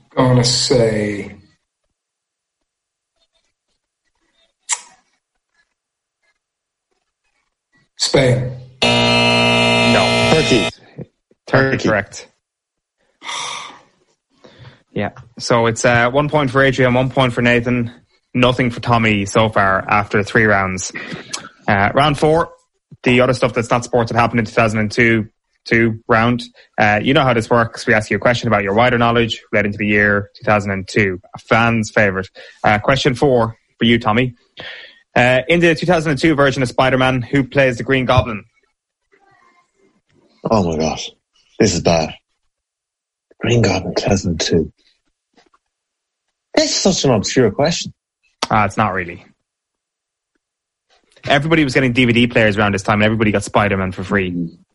going to say Spain. No. Turkey. Correct. Yeah. So it's 1 point for Adrian, 1 point for Nathan. Nothing for Tommy so far after 3 rounds. Round 4, the other stuff that's not sports that happened in 2002 round. You know how this works. We ask you a question about your wider knowledge relating to the year 2002. A fan's favourite. Question 4 for you, Tommy. In the 2002 version of Spider-Man, who plays the Green Goblin? Oh my gosh. This is bad. Green Goblin 2002. This is such an obscure question. It's not really. Everybody was getting DVD players around this time, and everybody got Spider-Man for free.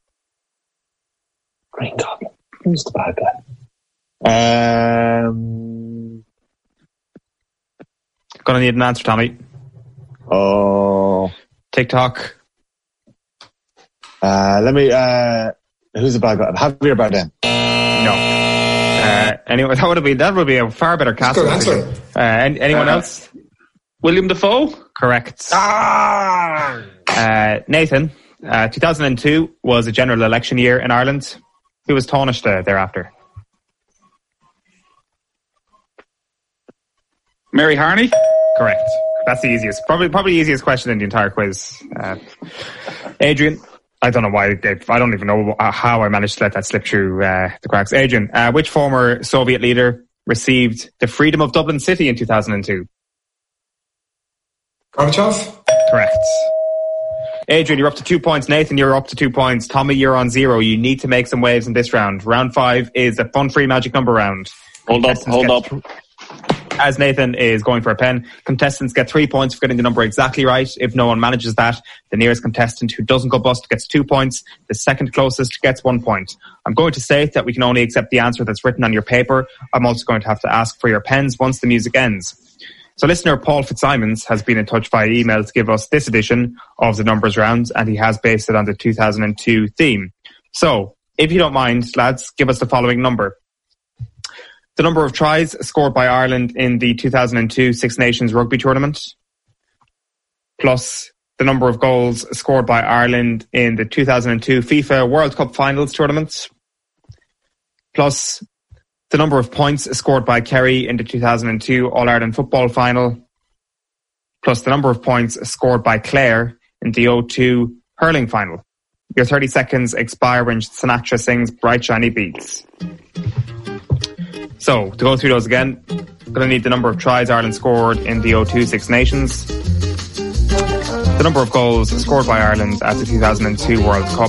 Green Goblin. Who's the bad guy? Gonna need an answer, Tommy. Oh. TikTok. Let me. Who's the bad guy? Javier Bardem. No. Anyway, that would be a far better cast. Good answer. Anyone else? William Dafoe? Correct. Nathan, 2002 was a general election year in Ireland. Who was Taoiseach thereafter? Mary Harney? Correct. That's the easiest. Probably the easiest question in the entire quiz. Adrian, I don't know why. I don't even know how I managed to let that slip through the cracks. Adrian, which former Soviet leader received the freedom of Dublin City in 2002? Gorbachev? Correct. Adrian, you're up to 2 points. Nathan, you're up to 2 points. Tommy, you're on 0. You need to make some waves in this round. Round 5 is the fun free magic number round. Hold up. As Nathan is going for a pen, contestants get 3 points for getting the number exactly right. If no one manages that, the nearest contestant who doesn't go bust gets 2 points. The second closest gets 1 point. I'm going to state that we can only accept the answer that's written on your paper. I'm also going to have to ask for your pens once the music ends. So listener Paul Fitzsimons has been in touch via email to give us this edition of the numbers round, and he has based it on the 2002 theme. So, if you don't mind, lads, give us the following number. The number of tries scored by Ireland in the 2002 Six Nations rugby tournament, plus the number of goals scored by Ireland in the 2002 FIFA World Cup Finals tournament, plus the number of points scored by Kerry in the 2002 All-Ireland football final, plus the number of points scored by Clare in the 2002 hurling final. Your 30 seconds expire when Sinatra sings Bright Shiny Beats. So, to go through those again, I'm going to need the number of tries Ireland scored in the 2002 Six Nations, the number of goals scored by Ireland at the 2002 World Cup,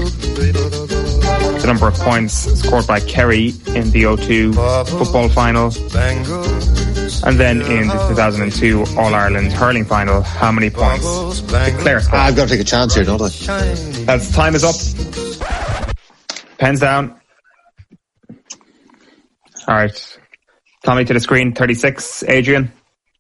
the number of points scored by Kerry in the 2002 football final, and then in the 2002 All-Ireland hurling final, how many points did Clare score? I've got to take a chance here, don't I? As time is up, pens down. All right. Tommy to the screen, 36. Adrian,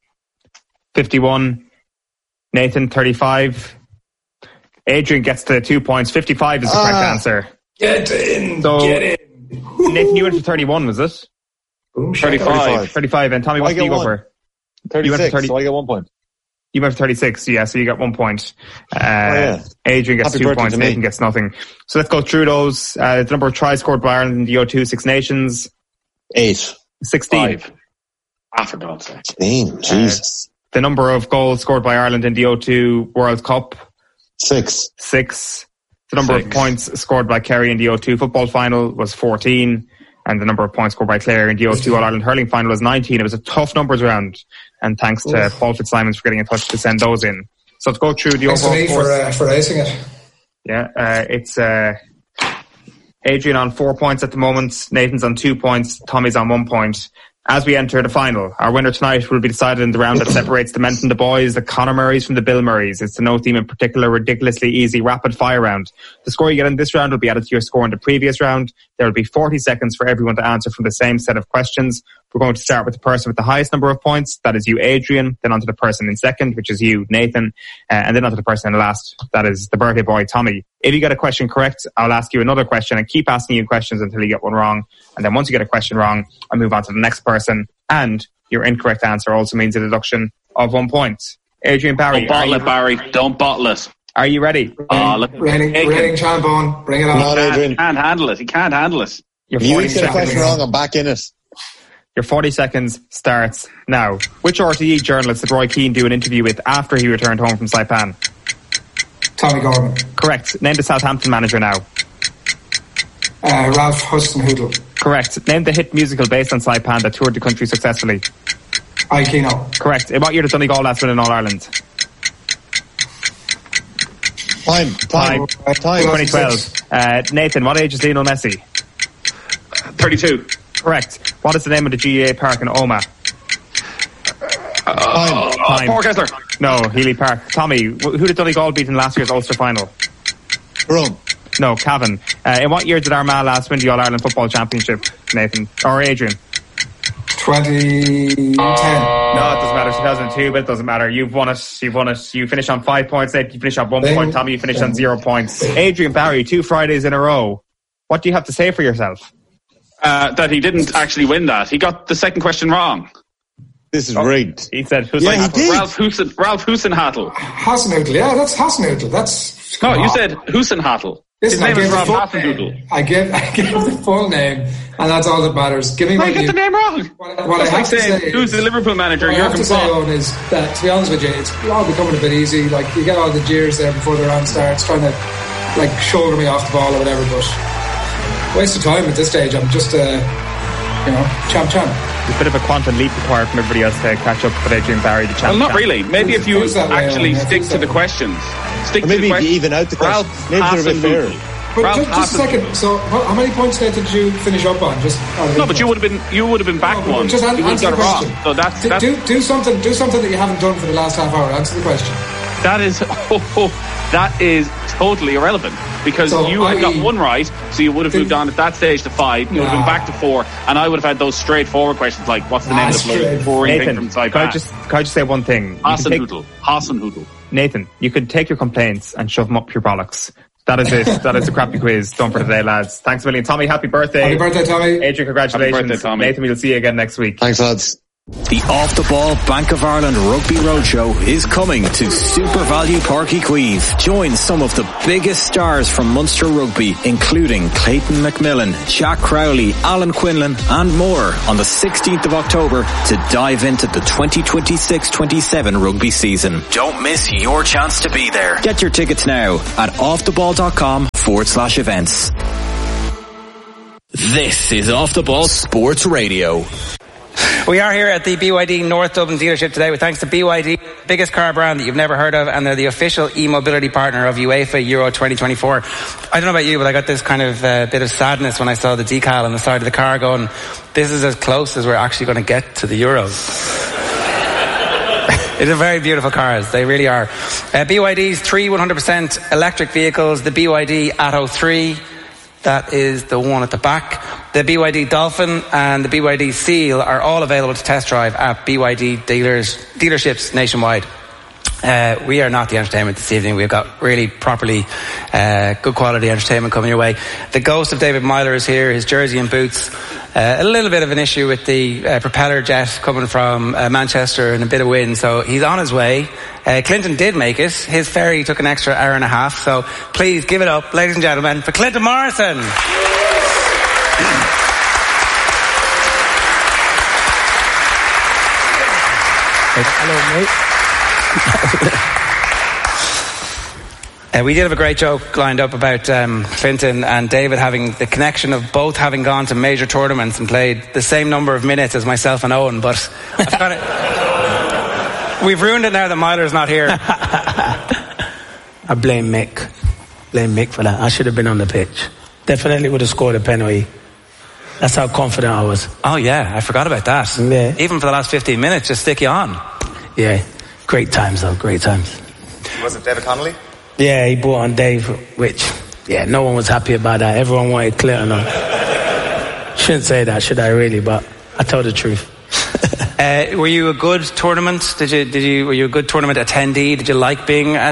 51. Nathan, 35. Adrian gets to 2 points. 55 is the correct answer. Get in. So, get in. Nathan, you went for 31, was it? Boom, 35. 35. And Tommy, what did you go for? 36, so I get 1 point. You went for 36, yeah, so you got 1 point. Yeah. Adrian gets Happy 2 birthday points, to me. Nathan gets nothing. So let's go through those. The number of tries scored by Ireland in the 2002 Six Nations. 8. 16. 5. For God's sake. 16. Jesus. The number of goals scored by Ireland in the 2002 World Cup. 6. 6. The number of points scored by Kerry in the 2002 football final was 14. And the number of points scored by Clare in the 2002 All-Ireland hurling final was 19. It was a tough numbers round. And thanks to Paul Fitzsimons for getting in touch to send those in. So to go through the Thanks to overall me for racing it. Yeah, it's Adrian on 4 points at the moment, Nathan's on 2 points, Tommy's on 1 point. As we enter the final, our winner tonight will be decided in the round that separates the men from the boys, the Conor Murrays from the Bill Murrays. It's the no theme in particular, ridiculously easy rapid fire round. The score you get in this round will be added to your score in the previous round. There will be 40 seconds for everyone to answer from the same set of questions. We're going to start with the person with the highest number of points. That is you, Adrian. Then on to the person in second, which is you, Nathan. And then on to the person in last. That is the birthday boy, Tommy. If you get a question correct, I'll ask you another question and keep asking you questions until you get one wrong. And then once you get a question wrong, I'll move on to the next person. And your incorrect answer also means a deduction of 1 point. Adrian Barry. Don't bottle it, Barry. Don't bottle it. Are you ready? Reigning champ on. Bring it on. Not Adrian. He can't handle it. He can't handle it. Your You 40 get a question seconds. wrong, I'm back in it. Your 40 seconds starts now. Which RTE journalist did Roy Keane do an interview with after he returned home from Saipan? Tommy Gorman. Correct. Name the Southampton manager now. Ralph Huston-Hoodle. Correct. Name the hit musical based on Saipan that toured the country successfully. Aikino. Correct. In what year did Donegal last win in All-Ireland? Time. 2012. Nathan, what age is Lionel Messi? 32. Correct. What is the name of the GEA Park in Omagh? Time. Paul Kessler. No, Healy Park. Tommy, who did Donegal beat in last year's Ulster final? Rome. No, Cavan. In what year did Armagh last win the All-Ireland Football Championship, Nathan? Or Adrian? 2010. No, it doesn't matter. 2002, but it doesn't matter. You've won it. You finish on 5 points. Nate, you finish on 1 point. Tommy, you finish on 0 points. Adrian Barry, 2 Fridays in a row. What do you have to say for yourself? That he didn't actually win that. He got the second question wrong. This is rigged. He said, Yeah, he did. Ralph Husenhattel. Hasenhüttl. Yeah, that's Hasenhüttl. That's... No, you said Husenhattel. His Listen, name is Ralph full Hasenhüttl. name. I give the full name, and that's all that matters. Give me I what get you... the name wrong. What I It's have like to saying, say who's is- the Liverpool manager? What I have Jurgen to say, Klopp. Owen, is that, to be honest with you, it's all becoming a bit easy. Like, you get all the jeers there before the round starts, trying to, like, shoulder me off the ball or whatever, but waste of time at this stage. I'm just, champ. There's a bit of a quantum leap required from everybody else to catch up with Adrian Barry, the champ. Well, not really. Maybe if you Feels that way, actually Owen. It stick feels to the that way. questions. Stick Or to maybe the if questions. you even out the question. Ralph Maybe they're a bit fairer. Hasenhüttl. But Ralph just a second. So, how many points did you finish up on? Just out of No, but interest. you would have been back one. Just You would have answer got the it wrong. question. So that's do something that you haven't done for the last half hour. Answer the question. that is totally irrelevant because So, you had got i.e. one right, so you would have moved on at that stage to 5. You would have been back to 4, and I would have had those straightforward questions like, "What's the name of the Straight. boring thing Nathan, from can I Saipan?" just say one thing? Hasenhüttl. Nathan, you could take your complaints and shove them up your bollocks. That is it. That is the crappy quiz done for today, lads. Thanks a million. Tommy, happy birthday. Happy birthday, Tommy. Adrian, congratulations. Happy birthday, Tommy. Nathan, we'll see you again next week. Thanks, lads. The Off the Ball Bank of Ireland Rugby Roadshow is coming to Super Value Parky Queeve. Join some of the biggest stars from Munster Rugby, including Clayton McMillan, Jack Crowley, Alan Quinlan, and more on the 16th of October to dive into the 2026-27 rugby season. Don't miss your chance to be there. Get your tickets now at offtheball.com/events. This is Off the Ball Sports Radio. We are here at the BYD North Dublin dealership today with thanks to BYD, biggest car brand that you've never heard of, and they're the official e-mobility partner of UEFA Euro 2024. I don't know about you, but I got this kind of bit of sadness when I saw the decal on the side of the car going, this is as close as we're actually going to get to the Euros. It's a very beautiful cars. They really are. BYD's 3 100% electric vehicles, the BYD Atto 3, that is the one at the back. The BYD Dolphin and the BYD Seal are all available to test drive at BYD dealerships nationwide. We are not the entertainment this evening. We've got really properly good quality entertainment coming your way. The ghost of David Myler is here, his jersey and boots. A little bit of an issue with the propeller jet coming from Manchester and a bit of wind, so he's on his way. Clinton did make it. His ferry took an extra hour and a half, so please give it up, ladies and gentlemen, for Clinton Morrison. Hello, mate. We did have a great joke lined up about Clinton and David having the connection of both having gone to major tournaments and played the same number of minutes as myself and Owen, but I've got it. We've ruined it now that Myler's not here. I blame Mick. Blame Mick for that. I should have been on the pitch. Definitely would have scored a penalty. That's how confident I was. Oh yeah, I forgot about that. Yeah. Even for the last 15 minutes, just stick you on. Yeah. Great times, though. Great times. Was it David Connolly? Yeah, he brought on Dave, which, yeah, no one was happy about that. Everyone wanted Clinton on. Shouldn't say that, should I really? But I tell the truth. Were you a good tournament? Were you a good tournament attendee? Did you like being at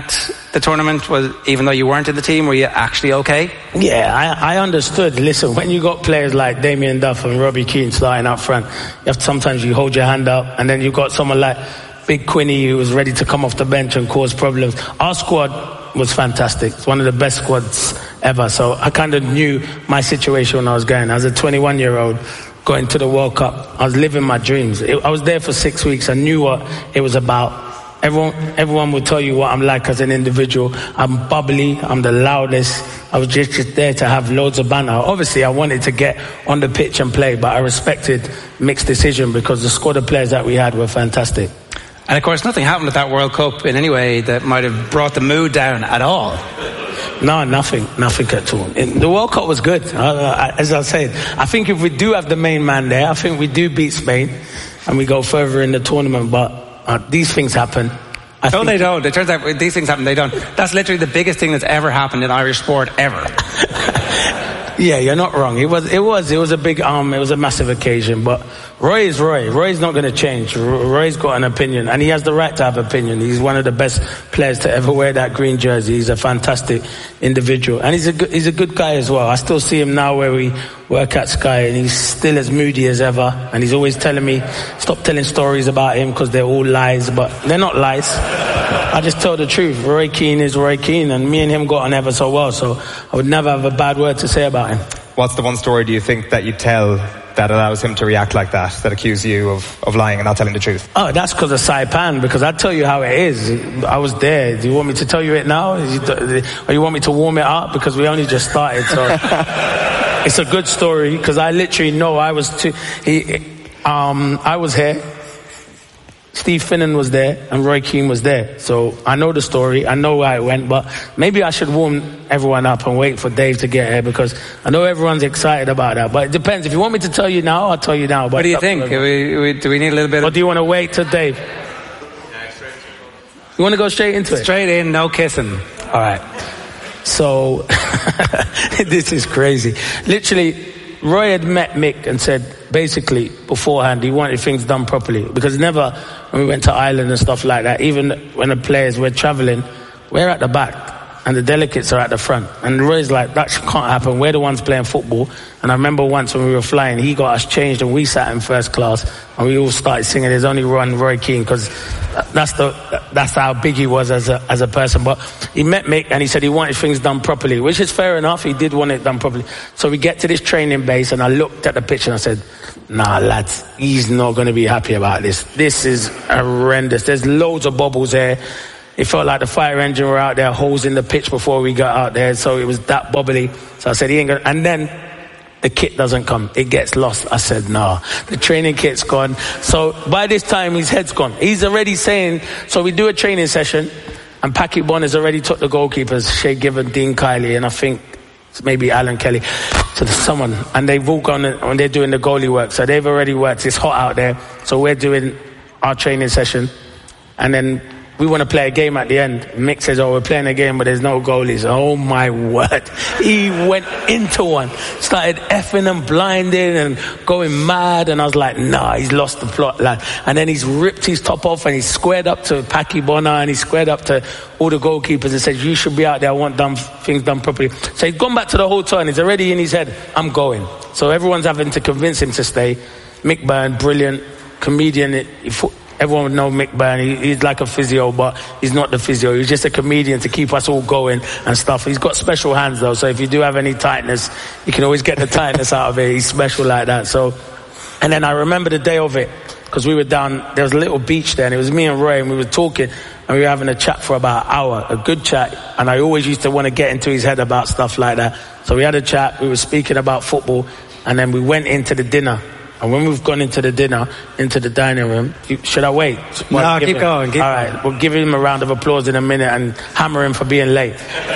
the tournament? Was, even though you weren't in the team, were you actually okay? Yeah, I understood. Listen, when you got players like Damien Duff and Robbie Keane starting up front, sometimes you hold your hand up, and then you got someone like Big Quinny who was ready to come off the bench and cause problems. Our squad was fantastic. It's one of the best squads ever. So I kind of knew my situation when I was going. As a 21-year-old going to the World Cup, I was living my dreams. I was there for 6 weeks. I knew what it was about. Everyone will tell you what I'm like as an individual. I'm bubbly. I'm the loudest. I was just there to have loads of banter. Obviously, I wanted to get on the pitch and play, but I respected Mick's decision because the squad of players that we had were fantastic. And of course, nothing happened at that World Cup in any way that might have brought the mood down at all. No, nothing at all. The World Cup was good. As I said, I think if we do have the main man there, I think we do beat Spain and we go further in the tournament, but these things happen. No, they don't. It turns out these things happen, they don't. That's literally the biggest thing that's ever happened in Irish sport ever. Yeah, you're not wrong. It was a big it was a massive occasion, but Roy is Roy. Roy's not going to change. Roy's got an opinion, and he has the right to have opinion. He's one of the best players to ever wear that green jersey. He's a fantastic individual, and he's a good guy as well. I still see him now where we work at Sky, and he's still as moody as ever, and he's always telling me, stop telling stories about him because they're all lies, but they're not lies. I just tell the truth. Roy Keane is Roy Keane, and me and him got on ever so well, so I would never have a bad word to say about him. What's the one story do you think that you tell that allows him to react like that accuses you of lying and not telling the truth? Oh, that's because of Saipan, because I tell you how it is. I was there. Do you want me to tell you it now? Or you want me to warm it up? Because we only just started, so it's a good story, because I literally know I was here. Steve Finnan was there and Roy Keane was there. So I know the story. I know how it went, but maybe I should warm everyone up and wait for Dave to get here, because I know everyone's excited about that. But it depends. If you want me to tell you now, I'll tell you now. But what do you think? Do we need a little bit Or do you want to wait till Dave? You want to go straight into it? Straight in, no kissing. All right. So this is crazy. Literally, Roy had met Mick and said, basically, beforehand, he wanted things done properly. Because never, when we went to Ireland and stuff like that, even when the players were travelling, we're at the back and the delegates are at the front. And Roy's like, that can't happen. We're the ones playing football. And I remember once when we were flying, he got us changed and we sat in first class and we all started singing There's Only One Roy Keane, because that's how big he was as a person. But he met Mick and he said he wanted things done properly, which is fair enough. He did want it done properly. So we get to this training base and I looked at the pitch and I said, nah, lads, he's not going to be happy about this. This is horrendous. There's loads of bubbles here. It felt like the fire engine were out there, holes in the pitch before we got out there. So it was that bubbly. So I said, he ain't going to. And then the kit doesn't come. It gets lost. I said, nah, the training kit's gone. So by this time, his head's gone. He's already saying, so we do a training session and Packy Bon has already took the goalkeepers, Shay Given, Dean Kiley, and I think maybe Alan Kelly. So there's someone, and they've all gone and they're doing the goalie work. So they've already worked. It's hot out there. So we're doing our training session. And then we want to play a game at the end. Mick says, oh, we're playing a game, but there's no goalies. Oh, my word. He went into one. Started effing and blinding and going mad. And I was like, nah, he's lost the plot, lad. And then he's ripped his top off and he's squared up to Packy Bonner and he's squared up to all the goalkeepers and says, you should be out there. I want things done properly. So he's gone back to the hotel and he's already in his head, I'm going. So everyone's having to convince him to stay. Mick Byrne, brilliant comedian. Everyone would know Mick Byrne. He's like a physio, but he's not the physio. He's just a comedian to keep us all going and stuff. He's got special hands, though, so if you do have any tightness, you can always get the tightness out of it. He's special like that. So, and then I remember the day of it, because we were down, there was a little beach there, and it was me and Roy, and we were talking, and we were having a chat for about an hour, a good chat, and I always used to want to get into his head about stuff like that. So we had a chat, we were speaking about football, and then we went into the dinner. And when we've gone into the dinner, into the dining room, should I wait? No, keep going. All right, we'll give him a round of applause in a minute and hammer him for being late.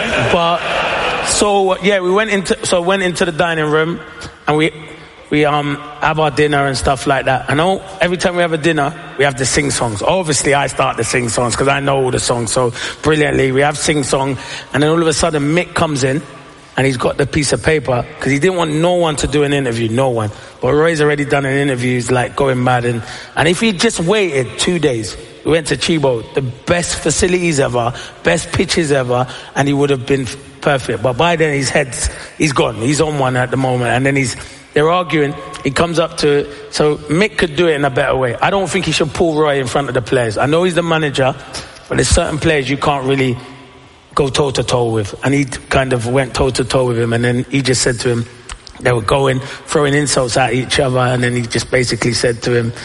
But so yeah, we went into the dining room and we have our dinner and stuff like that. And every time we have a dinner, we have to sing songs. Obviously, I start to sing songs because I know all the songs so brilliantly. We have sing song, and then all of a sudden Mick comes in. And he's got the piece of paper because he didn't want no one to do an interview, no one. But Roy's already done an interview, he's like going mad. And if he just waited 2 days, We went to Chibo, the best facilities ever, best pitches ever, and he would have been perfect. But by then he's gone. He's on one at the moment, and then they're arguing. He comes up to, so Mick could do it in a better way. I don't think he should pull Roy in front of the players. I know he's the manager, but there's certain players you can't really go toe-to-toe with. And he kind of went toe-to-toe with him, and then he just said to him, they were throwing insults at each other, and then he just basically said to him,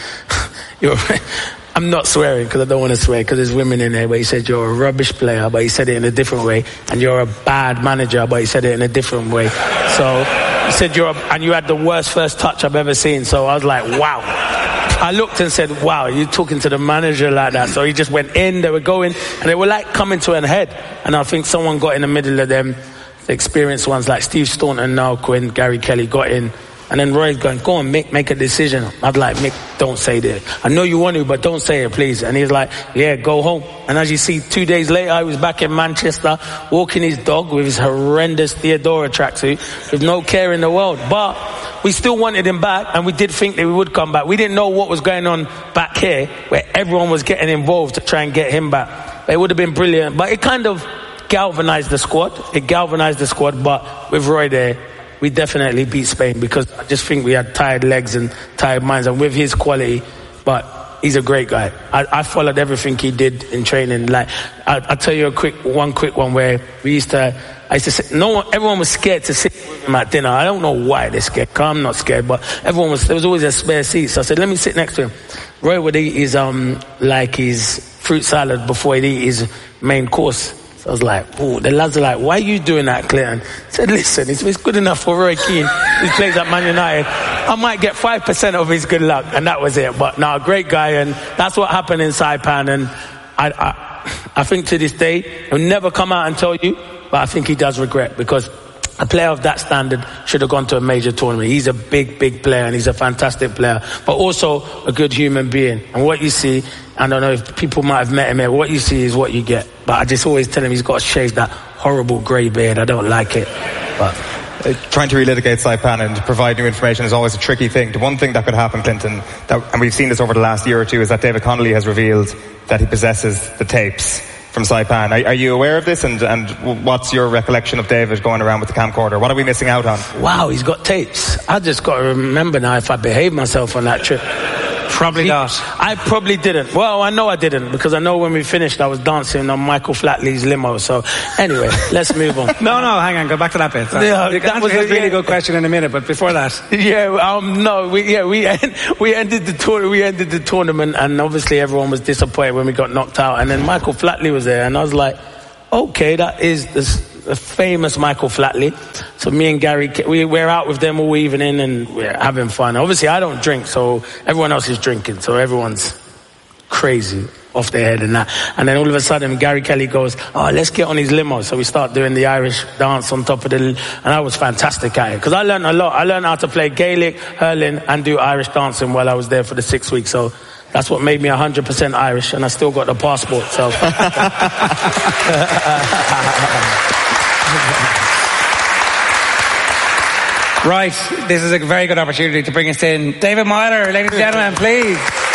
I'm not swearing because I don't want to swear because there's women in there, but he said you're a rubbish player, but he said it in a different way, and you're a bad manager, but he said it in a different way. So he said and you had the worst first touch I've ever seen. So I was like, wow. I looked and said, wow, you're talking to the manager like that. So he just went in, they were going, and they were like coming to an head, and I think someone got in the middle of them. The experienced ones like Steve Staunton now, when Gary Kelly got in, and then Roy's going, go on, Mick, make a decision. I'd like, Mick, don't say that. I know you want to, but don't say it, please. And he's like, yeah, go home. And as you see, 2 days later, I was back in Manchester, walking his dog with his horrendous Theodora tracksuit, with no care in the world. But we still wanted him back, and we did think that we would come back. We didn't know what was going on back here, where everyone was getting involved to try and get him back. It would have been brilliant, but it kind of galvanized the squad. But with Roy there, we definitely beat Spain, because I just think we had tired legs and tired minds, and with his quality, but he's a great guy. I followed everything he did in training. Like, I'll tell you a quick one where I used to sit, everyone was scared to sit with him at dinner. I don't know why they're scared, because I'm not scared, but there was always a spare seat. So I said, let me sit next to him. Roy would eat his fruit salad before he'd eat his main course. So I was like, oh, the lads are like, why are you doing that, Clinton? I said, listen, it's good enough for Roy Keane, who plays at Man United. I might get 5% of his good luck, and that was it. But no, great guy, and that's what happened in Saipan. And I think to this day, he'll never come out and tell you, but I think he does regret, because a player of that standard should have gone to a major tournament. He's a big, big player, and he's a fantastic player, but also a good human being. And what you see, I don't know if people might have met him here, what you see is what you get. But I just always tell him he's got to shave that horrible grey beard. I don't like it. But trying to relitigate Saipan and provide new information is always a tricky thing. The one thing that could happen, Clinton, and we've seen this over the last year or two, is that David Connolly has revealed that he possesses the tapes from Saipan. Are you aware of this? And what's your recollection of David going around with the camcorder? What are we missing out on? Wow, he's got tapes. I just got to remember now if I behaved myself on that trip. Probably not. I probably didn't. Well, I know I didn't, because I know when we finished I was dancing on Michael Flatley's limo. So anyway, let's move on. No, hang on, go back to that bit. That was a really good question in a minute, but before that. We ended the tournament, and obviously everyone was disappointed when we got knocked out, and then Michael Flatley was there, and I was like, okay, that is the famous Michael Flatley. So me and Gary, we're out with them all evening, and we're having fun. Obviously I don't drink, so everyone else is drinking, so everyone's crazy off their head and that. And then all of a sudden Gary Kelly goes, oh, let's get on his limo. So we start doing the Irish dance on top of and I was fantastic at it, because I learned a lot. I learned how to play Gaelic, hurling, and do Irish dancing while I was there for the 6 weeks. So that's what made me 100% Irish, and I still got the passport. So right, this is a very good opportunity to bring us in. David Myler, ladies and gentlemen, please.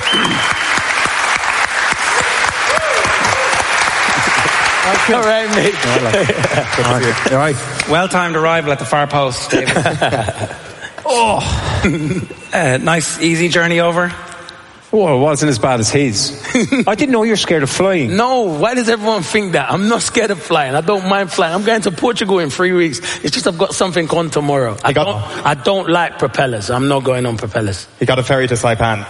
All right, mate. All right. Well-timed arrival at the far post, David. Nice, easy journey over. Oh, it wasn't as bad as his. I didn't know you're scared of flying. No, why does everyone think that? I'm not scared of flying. I don't mind flying. I'm going to Portugal in 3 weeks. It's just I've got something on tomorrow. I don't like propellers. I'm not going on propellers. He got a ferry to Saipan.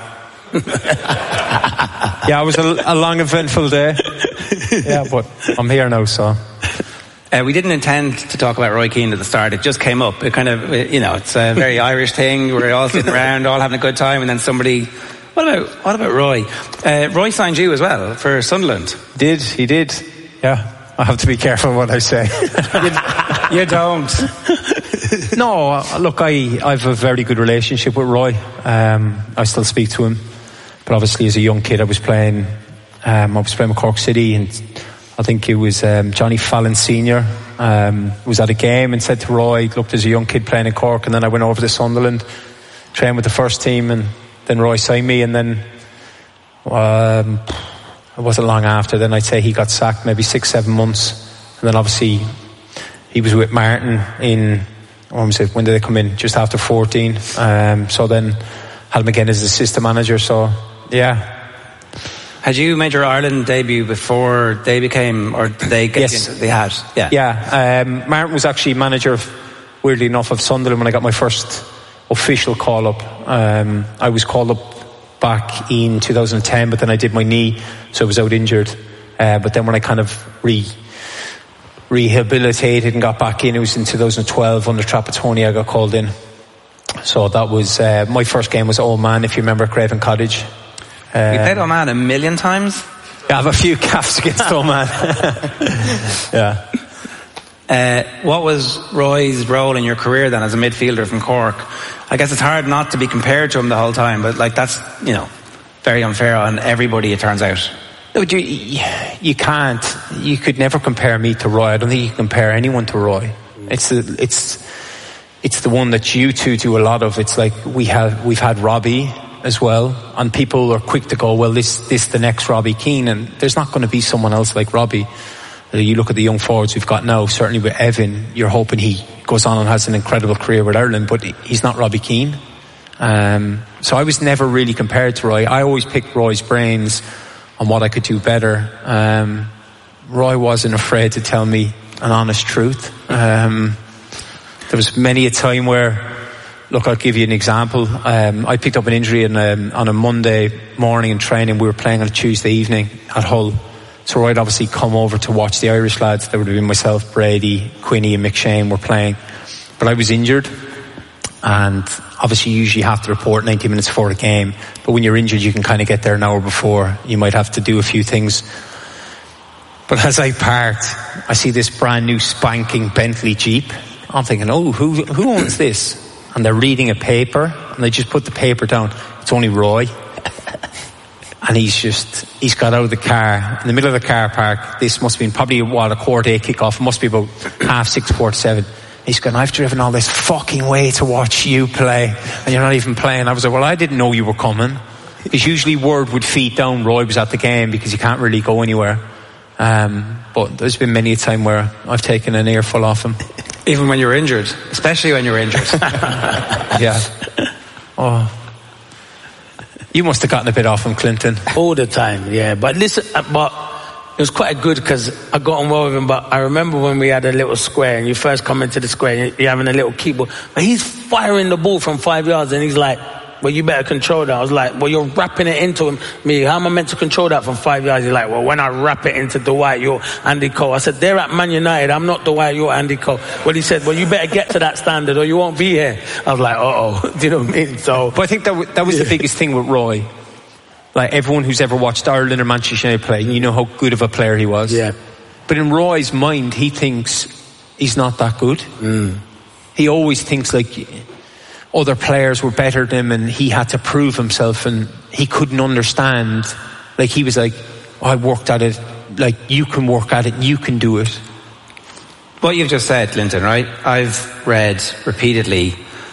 Yeah, it was a long, eventful day. Yeah, but I'm here now, so... We didn't intend to talk about Roy Keane at the start. It just came up. It kind of, it's a very Irish thing. We're all sitting around, all having a good time, and then somebody... What about Roy? Roy signed you as well for Sunderland. He did. Yeah, I have to be careful what I say. You don't. No, look, I have a very good relationship with Roy. I still speak to him. But obviously as a young kid I was playing with Cork City, and I think it was Johnny Fallon Senior was at a game and said to Roy, look, there's a young kid playing in Cork, and then I went over to Sunderland, trained with the first team, and then Roy signed me, and then it wasn't long after. Then I'd say he got sacked, maybe 6-7 months. And then obviously he was with Martin in, when did they come in? Just after 14. So then had him again as assistant manager. So, yeah. Had you made your Ireland debut before they became, or did they get Yes. they had? Yeah. Yeah. Martin was actually manager, weirdly enough, of Sunderland when I got my first official call up. I was called up back in 2010, but then I did my knee, so I was out injured. But then when I kind of rehabilitated and got back in, it was in 2012 under Trapattoni I got called in. So that was, my first game was Old Man, if you remember, Craven Cottage. You played Old Man 1 million times? I have a few caps against Old Man. Yeah. What was Roy's role in your career then as a midfielder from Cork? I guess it's hard not to be compared to him the whole time, but like that's, very unfair on everybody, it turns out. No, you can't. You could never compare me to Roy. I don't think you can compare anyone to Roy. It's the one that you two do a lot of. It's like we've had Robbie as well, and people are quick to go, well, this the next Robbie Keane, and there's not going to be someone else like Robbie. You look at the young forwards we've got now, certainly with Evan, you're hoping he goes on and has an incredible career with Ireland, but he's not Robbie Keane. So I was never really compared to Roy. I always picked Roy's brains on what I could do better. Roy wasn't afraid to tell me an honest truth. There was many a time where, look, I'll give you an example. I picked up an injury on a Monday morning in training. We were playing on a Tuesday evening at Hull. So Roy'd obviously come over to watch the Irish lads. There would have been myself, Brady, Quinny and McShane were playing. But I was injured. And obviously you usually have to report 90 minutes before the game. But when you're injured, you can kind of get there an hour before. You might have to do a few things. But as I parked, I see this brand new spanking Bentley Jeep. I'm thinking, who owns this? And they're reading a paper, and they just put the paper down. It's only Roy. And he's got out of the car, in the middle of the car park. This must have been probably, a 8:15 kickoff. It must be about 6:30, 7:15. He's going, I've driven all this fucking way to watch you play, and you're not even playing. I was like, well, I didn't know you were coming. Because usually word would feed down Roy was at the game, because you can't really go anywhere. But there's been many a time where I've taken an earful off him. Even when you're injured, especially when you're injured. Yeah. Oh. You must have gotten a bit off him, Clinton. All the time, yeah. But listen, but it was quite good because I got on well with him. But I remember when we had a little square and you first come into the square and you're having a little keyboard. But he's firing the ball from 5 yards and he's like, well, you better control that. I was like, well, you're wrapping it into me. How am I meant to control that from 5 yards? He's like, well, when I wrap it into Dwight, you're Andy Cole. I said, they're at Man United. I'm not Dwight, you're Andy Cole. Well, he said, well, you better get to that standard or you won't be here. I was like, do you know what I mean? So, but I think that was the biggest thing with Roy. Like everyone who's ever watched Ireland or Manchester United play, you know how good of a player he was. Yeah. But in Roy's mind, he thinks he's not that good. He always thinks like other players were better than him and he had to prove himself and he couldn't understand. Like he was like, I worked at it, like you can work at it, you can do it. What you've just said, Linton, right? I've read repeatedly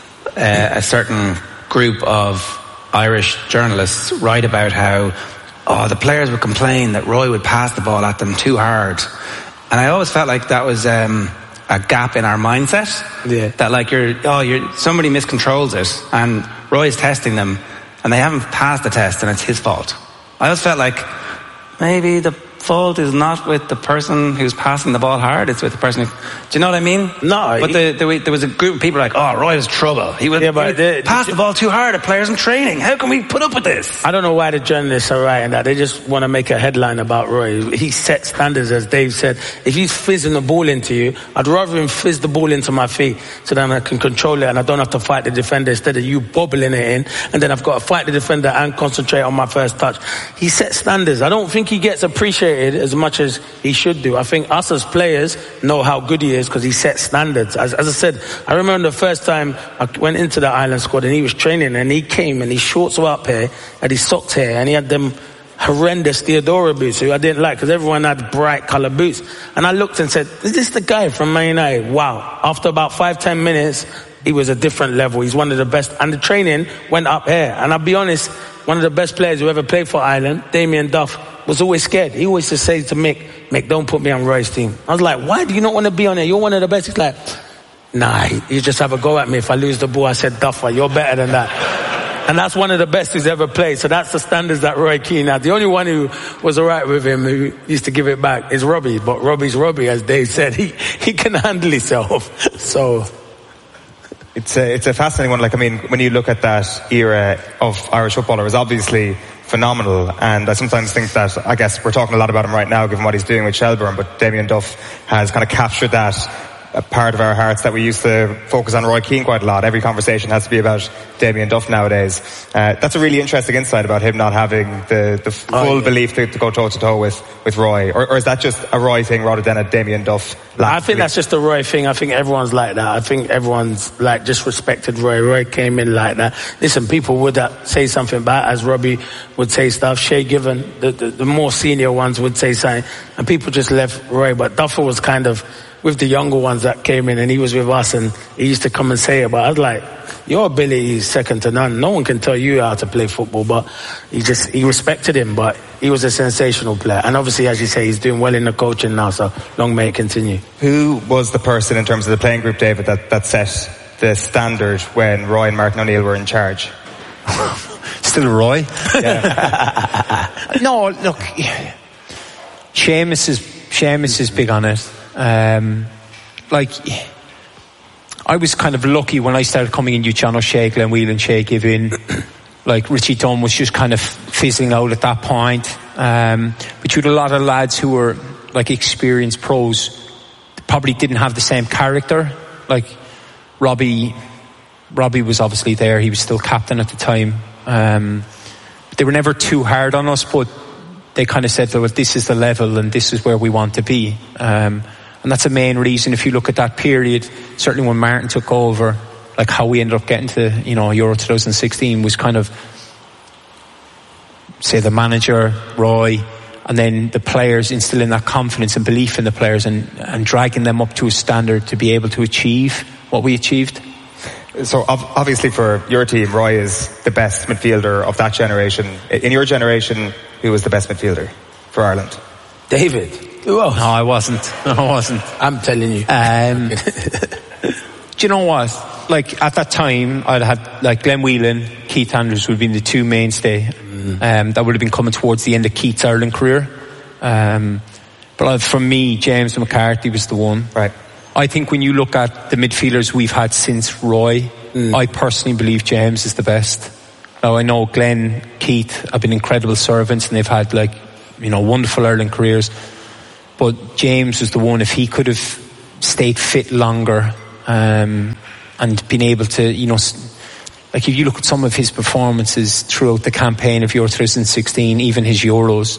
a certain group of Irish journalists write about how the players would complain that Roy would pass the ball at them too hard. And I always felt like that was a gap in our mindset. Yeah. That like somebody miscontrols it and Roy's testing them and they haven't passed the test and it's his fault. I always felt like maybe the fault is not with the person who's passing the ball hard, it's with the person who... Do you know what I mean? No. But there was a group of people like, Roy was trouble. He would pass the ball too hard at players in training. How can we put up with this? I don't know why the journalists are writing that. They just want to make a headline about Roy. He set standards, as Dave said. If he's fizzing the ball into you, I'd rather him fizz the ball into my feet so then I can control it and I don't have to fight the defender instead of you bobbling it in and then I've got to fight the defender and concentrate on my first touch. He set standards. I don't think he gets appreciated as much as he should do. I think us as players know how good he is because he sets standards. As I said, I remember the first time I went into the Ireland squad and he was training and he came and his shorts were up here and his socks here and he had them horrendous Theodora boots who I didn't like because everyone had bright coloured boots. And I looked and said, is this the guy from Man United? Wow. After about 5-10 minutes, he was a different level. He's one of the best. And the training went up here. And I'll be honest, one of the best players who ever played for Ireland, Damien Duff, was always scared. He always used to say to Mick, don't put me on Roy's team. I was like, why do you not want to be on it? You're one of the best. He's like, nah, you just have a go at me. If I lose the ball, I said, Duffer, you're better than that. And that's one of the best he's ever played. So that's the standards that Roy Keane had. The only one who was all right with him, who used to give it back, is Robbie. But Robbie's Robbie, as Dave said. He can handle himself. So... It's a fascinating one. Like, I mean, when you look at that era of Irish football, it was obviously phenomenal. And I sometimes think that, I guess we're talking a lot about him right now, given what he's doing with Shelbourne, but Damien Duff has kind of captured that a part of our hearts that we used to focus on Roy Keane quite a lot. Every conversation has to be about Damien Duff nowadays. That's a really interesting insight about him not having the full belief to go toe to toe with Roy. Or is that just a Roy thing rather than a Damien Duff? I think that's just a Roy thing. I think everyone's like that. I think everyone's like just respected Roy. Roy came in like that. Listen, people would say something bad, as Robbie would say stuff. Shay Given, the more senior ones would say something, and people just left Roy. But Duffer was kind of with the younger ones that came in, and he was with us, and he used to come and say it. But I was like, your ability is second to none. No one can tell you how to play football, but he respected him. But he was a sensational player, and obviously, as you say, he's doing well in the coaching now. So long may it continue. Who was the person in terms of the playing group, David, that set the standard when Roy and Martin O'Neill were in charge? Still Roy. Yeah. No, look, Seamus is big on it. Like, I was kind of lucky when I started coming in. John O'Shea, Glenn Whelan, Shay Given, like Richie Dunn was just kind of fizzling out at that point. But you had a lot of lads who were like experienced pros, probably didn't have the same character. Like Robbie was obviously there. He was still captain at the time. They were never too hard on us, but they kind of said, well, this is the level and this is where we want to be. And that's the main reason. If you look at that period, certainly when Martin took over, like how we ended up getting to, Euro 2016 was kind of, say, the manager, Roy, and then the players instilling that confidence and belief in the players and dragging them up to a standard to be able to achieve what we achieved. So obviously for your team, Roy is the best midfielder of that generation. In your generation, who was the best midfielder for Ireland? David. Who else? No, I wasn't. I'm telling you. Do you know what? Like at that time, I'd had like Glenn Whelan, Keith Andrews would have been the two mainstay. That would have been coming towards the end of Keith's Ireland career. But for me, James McCarthy was the one. Right. I think when you look at the midfielders we've had since Roy, I personally believe James is the best. Now I know Glenn, Keith have been incredible servants and they've had wonderful Ireland careers. But James was the one, if he could have stayed fit longer and been able to, like if you look at some of his performances throughout the campaign of Euro 2016, even his Euros,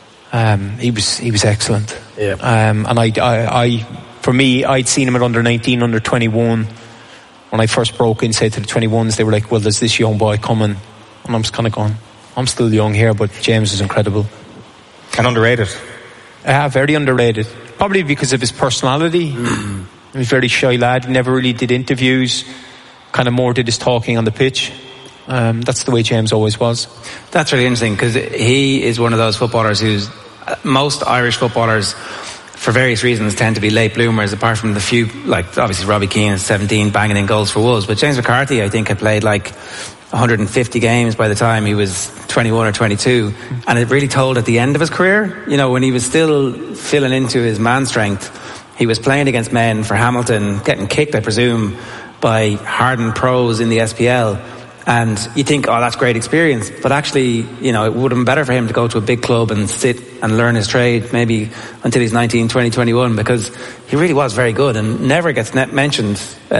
he was excellent. Yeah. And for me, I'd seen him at under 19, under 21. When I first broke in, say to the 21s, they were like, well, there's this young boy coming. And I'm just kind of going, I'm still young here, but James is incredible. And underrated. Very underrated. Probably because of his personality. He was a very shy lad. He never really did interviews. Kind of more did his talking on the pitch. That's the way James always was. That's really interesting because he is one of those footballers who's most Irish footballers, for various reasons, tend to be late bloomers, apart from the few, like obviously Robbie Keane at 17 banging in goals for Wolves. But James McCarthy, I think, had played like 150 games by the time he was 21 or 22. And it really told at the end of his career, when he was still filling into his man strength, he was playing against men for Hamilton, getting kicked, I presume, by hardened pros in the SPL. And you think, oh, that's great experience. But actually, it would have been better for him to go to a big club and sit and learn his trade maybe until he's 19, 20, 21, because he really was very good and never gets mentioned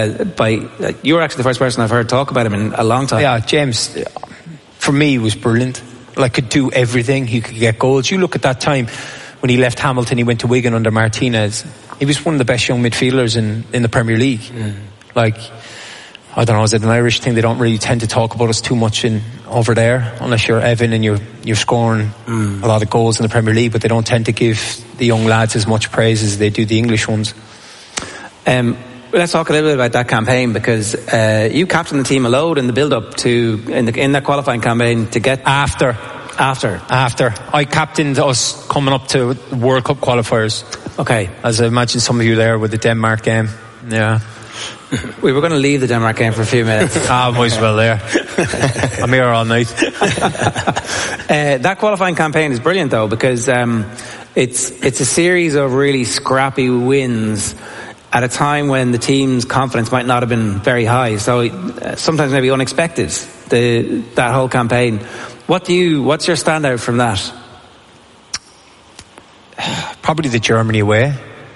you were actually the first person I've heard talk about him in a long time. Yeah, James, for me, was brilliant. Like, could do everything. He could get goals. You look at that time when he left Hamilton, he went to Wigan under Martinez. He was one of the best young midfielders in the Premier League. Like, I don't know, is it an Irish thing? They don't really tend to talk about us too much over there, unless you're Evan and you're scoring a lot of goals in the Premier League, but they don't tend to give the young lads as much praise as they do the English ones. Let's talk a little bit about that campaign, because you captained the team a load in the build-up to in that qualifying campaign to get after After? I captained us coming up to World Cup qualifiers. Okay. As I imagine some of you there with the Denmark game. Yeah. We were going to leave the Denmark game for a few minutes. Might as well there. I'm here all night. That qualifying campaign is brilliant though, because it's a series of really scrappy wins at a time when the team's confidence might not have been very high. So sometimes maybe unexpected, that whole campaign. What's your standout from that? Probably the Germany away.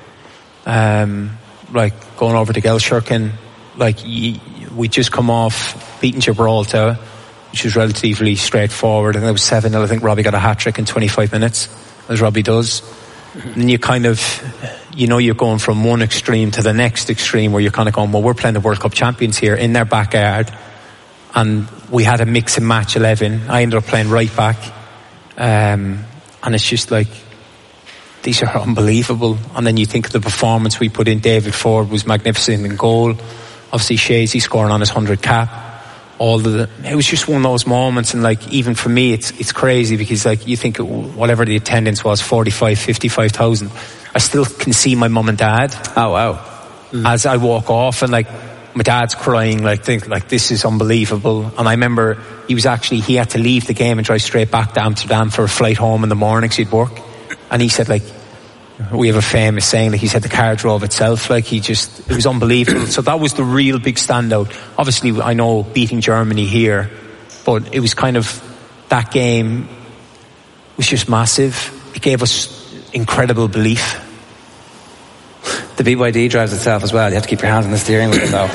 Like going over to Gelsenkirchen, like we just come off beating Gibraltar, which was relatively straightforward. I think it was 7-0. I think Robbie got a hat-trick in 25 minutes, as Robbie does. And you kind of, you're going from one extreme to the next extreme where you're kind of going, well, we're playing the World Cup champions here in their backyard. And we had a mix and match 11. I ended up playing right back. And it's just like, these are unbelievable. And then you think of the performance we put in. David Ford was magnificent in goal. Obviously Shazy scoring on his 100 cap. It was just one of those moments, and like even for me it's crazy because like you think whatever the attendance was, 45, 55,000, I still can see my mum and dad. Oh wow. As I walk off, and like my dad's crying, like this is unbelievable. And I remember he had to leave the game and drive straight back to Amsterdam for a flight home in the morning because he'd work. And he said, like, we have a famous saying, like he said the car drove itself, like it was unbelievable. So that was the real big standout. Obviously I know beating Germany here, but it was kind of, that game was just massive. It gave us incredible belief. The BYD drives itself as well. You have to keep your hands on the steering wheel though.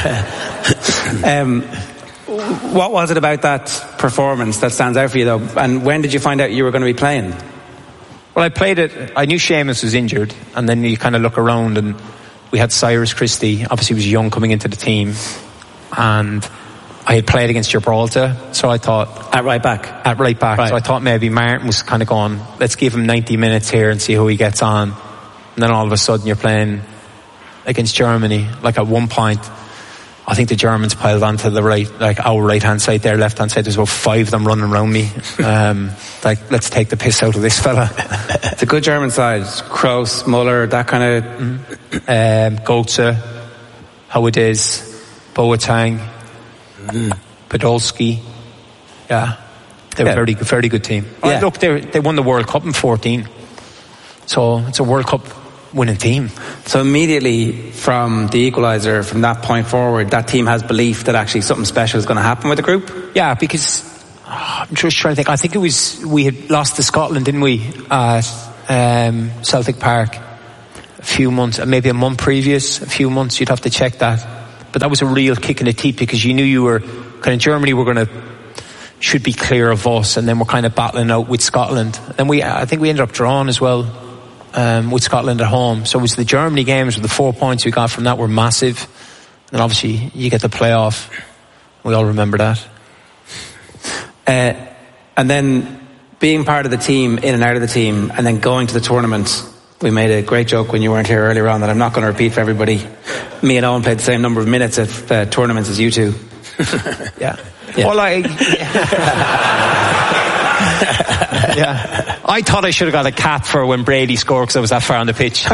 What was it about that performance that stands out for you though? And when did you find out you were going to be playing? Well, I played it. I knew Seamus was injured, and then you kind of look around, and we had Cyrus Christie. Obviously, he was young coming into the team, and I had played against Gibraltar, so I thought at right back. Right. So I thought maybe Martin was kind of going, let's give him 90 minutes here and see how he gets on. And then all of a sudden, you're playing against Germany. Like at one point, I think the Germans piled onto the right, like our right-hand side, their left-hand side. There's about 5 of them running around me. Like, let's take the piss out of this fella. It's a good German side. Kroos, Muller, that kind of... Götze, how it is, Boateng, Podolski. Yeah. They're a very good team. Yeah. Look, they won the World Cup in 2014. So it's a World Cup winning team. So immediately from the equaliser, from that point forward, that team has belief that actually something special is going to happen with the group? Yeah, because I'm just trying to think. I think it was, we had lost to Scotland, didn't we, at Celtic Park a few months, maybe a month previous, a few months. You'd have to check that. But that was a real kick in the teeth because you knew you were kind of, Germany should be clear of us, and then we're kind of battling out with Scotland. And I think we ended up drawing as well. With Scotland at home. So it was the Germany games with the 4 points we got from that were massive. And obviously you get the playoff. We all remember that. And then being part of the team, in and out of the team, and then going to the tournament. We made a great joke when you weren't here earlier on that I'm not going to repeat for everybody. Me and Owen played the same number of minutes at tournaments as you two. Yeah. Well, yeah. I thought I should have got a cap for when Brady scored because I was that far on the pitch.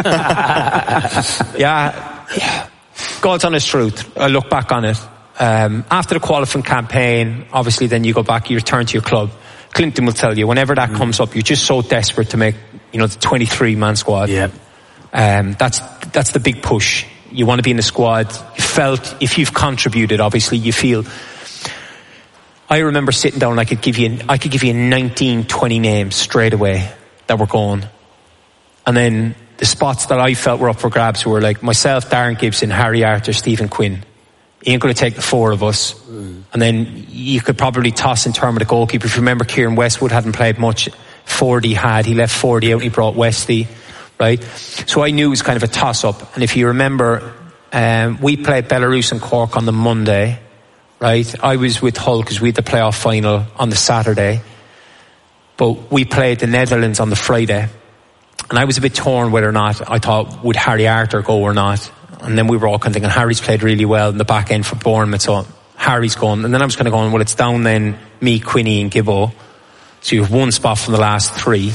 Yeah. God's honest truth. I look back on it. After the qualifying campaign, obviously then you go back, you return to your club. Clinton will tell you, whenever that comes up, you're just so desperate to make, the 23-man squad. Yeah. That's the big push. You want to be in the squad. You felt, if you've contributed, obviously you feel. I remember sitting down and I could give you 19, 20 names straight away that were going. And then the spots that I felt were up for grabs were like myself, Darren Gibson, Harry Arter, Stephen Quinn. He ain't going to take the 4 of us. And then you could probably toss in terms of the goalkeeper. If you remember, Kieran Westwood hadn't played much. Fordy had. He left Fordy out and he brought Westy. Right? So I knew it was kind of a toss-up. And if you remember, we played Belarus and Cork on the Monday. Right? I was with Hull because we had the playoff final on the Saturday. But we played the Netherlands on the Friday. And I was a bit torn whether or not I thought, would Harry Arter go or not? And then we were all kind of thinking, Harry's played really well in the back end for Bournemouth, so Harry's going. And then I was kind of going, well, it's down then me, Quinny and Gibbo. So you have one spot from the last 3.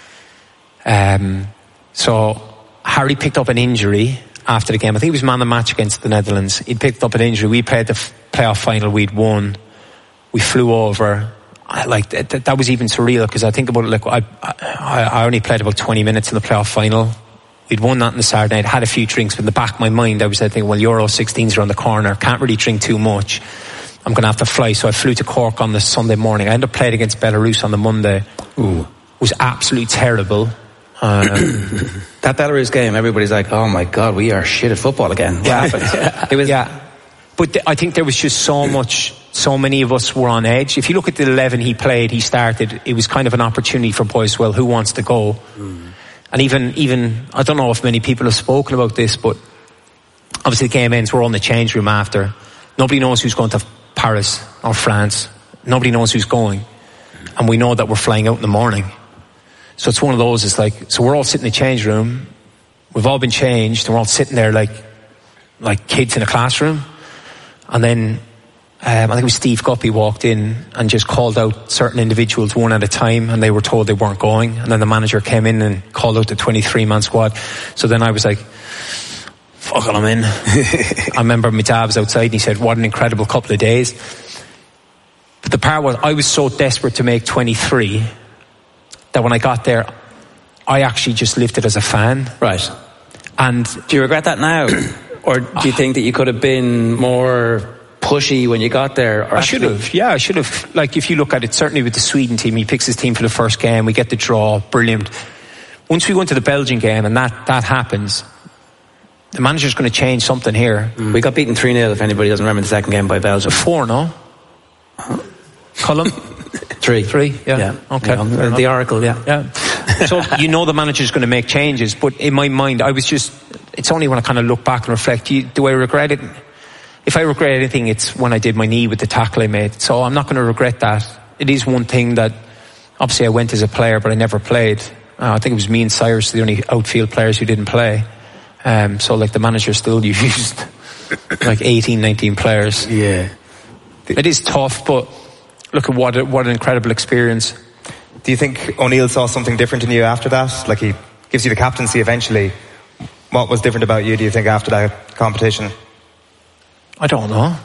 So Harry picked up an injury after the game. I think it was man of the match against the Netherlands. He picked up an injury. We played the playoff final. We'd won. We flew over. That was even surreal, because I think about it, like I only played about 20 minutes in the playoff final. We'd won that on the Saturday night, had a few drinks, but in the back of my mind I was thinking, well, Euro 16's around the corner, can't really drink too much, I'm going to have to fly. So I flew to Cork on the Sunday morning. I ended up playing against Belarus on the Monday. It was absolutely terrible. That Belarus game, everybody's like, oh my God, we are shit at football again. What happened? It was, but I think there was just so many of us were on edge. If you look at the 11 he played, he started, it was kind of an opportunity for boys, well, who wants to go? And even I don't know if many people have spoken about this, but obviously the game ends, we're all in the change room after. Nobody knows who's going to Paris or France. Nobody knows who's going. And we know that we're flying out in the morning. So it's one of those, it's like, so we're all sitting in the change room, we've all been changed, and we're all sitting there like kids in a classroom. And then I think it was Steve Guppy walked in and just called out certain individuals one at a time, and they were told they weren't going. And then the manager came in and called out the 23-man squad. So then I was like, fuck it, I'm in. I remember my dad was outside and he said, what an incredible couple of days. But the part was, I was so desperate to make 23 that when I got there, I actually just lived it as a fan. Right. And do you regret that now? Or do you think that you could have been more pushy when you got there? Or I should have. Yeah, I should have. Like, if you look at it, certainly with the Sweden team, he picks his team for the first game, we get the draw, brilliant. Once we go into the Belgian game and that happens, the manager's going to change something here. We got beaten 3-0, if anybody doesn't remember the second game, by Belgium. 4, no? Column? 3, yeah. Okay. The Oracle, yeah. So you know the manager's going to make changes, but in my mind, it's only when I kind of look back and reflect, do I regret it? If I regret anything, it's when I did my knee with the tackle I made. So I'm not going to regret that. It is one thing that, obviously I went as a player, but I never played. I think it was me and Cyrus, the only outfield players who didn't play. So like the manager still used like 18, 19 players. Yeah. It is tough, but look at what an incredible experience. Do you think O'Neill saw something different in you after that? Like, he gives you the captaincy eventually. What was different about you, do you think, after that competition? I don't know.